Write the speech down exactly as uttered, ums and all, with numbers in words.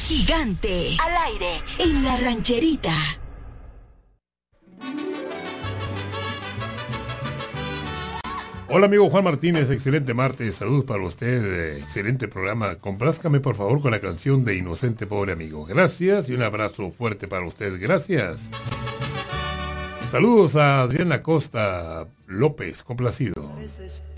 Gigante. Al aire. En la rancherita. Hola amigo Juan Martínez, excelente martes, saludos para usted, eh, excelente programa. Complázcame por favor con la canción de Inocente Pobre Amigo. Gracias y un abrazo fuerte para usted, gracias. Saludos a Adriana Costa López, complacido.